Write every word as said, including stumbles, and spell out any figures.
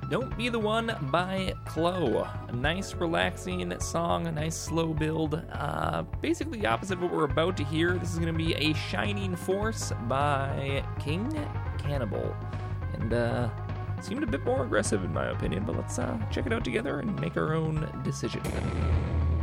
Don't Be the One by Chloe. A nice, relaxing song, a nice slow build. Uh, basically the opposite of what we're about to hear. This is going to be A Shining Force by King Cannibal. And uh, seemed a bit more aggressive in my opinion, but let's uh, check it out together and make our own decision.